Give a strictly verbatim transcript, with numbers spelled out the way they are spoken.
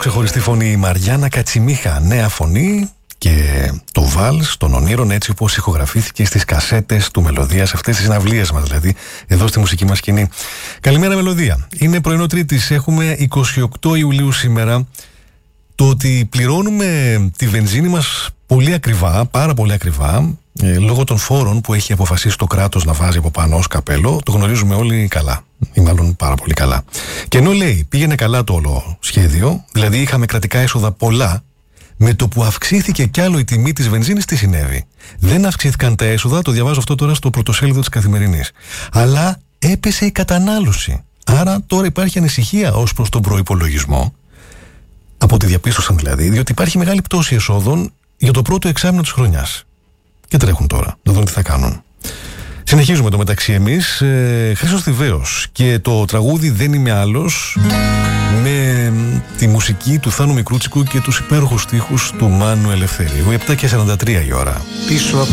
ξεχωριστή φωνή η Μαριάννα Κατσιμίχα, νέα φωνή και το βάλς των ονείρων έτσι όπως ηχογραφήθηκε στις κασέτες του Μελωδία, σε αυτές τις συναυλίες μας δηλαδή, εδώ στη μουσική μας σκηνή. Καλημέρα Μελωδία. Είναι πρωινό Τρίτης, έχουμε είκοσι οκτώ Ιουλίου σήμερα. Το ότι πληρώνουμε τη βενζίνη μας πολύ ακριβά, πάρα πολύ ακριβά, ε, λόγω των φόρων που έχει αποφασίσει το κράτος να βάζει από πάνω ως καπέλο, το γνωρίζουμε όλοι καλά, ή μάλλον πάρα πολύ καλά. Και ενώ λέει πήγαινε καλά το όλο σχέδιο, δηλαδή είχαμε κρατικά έσοδα πολλά, με το που αυξήθηκε κι άλλο η τιμή της βενζίνης, τι συνέβη? Δεν αυξήθηκαν τα έσοδα, το διαβάζω αυτό τώρα στο πρωτοσέλιδο της Καθημερινής, αλλά έπεσε η κατανάλωση. Άρα τώρα υπάρχει ανησυχία ως προς τον προϋπολογισμό, από ό,τι διαπίστωσαν δηλαδή, διότι υπάρχει μεγάλη πτώση εσόδων για το πρώτο εξάμηνο της χρονιάς. Και τρέχουν τώρα, να δουν τι θα κάνουν. Συνεχίζουμε το μεταξύ εμείς, ε, Χρήστος Θηβαίος και το τραγούδι «Δεν είμαι άλλος», με τη μουσική του Θάνου Μικρούτσικου και τους υπέροχους στίχους του Μάνου Ελευθερίου. επτά και σαράντα τρία η ώρα. Πίσω από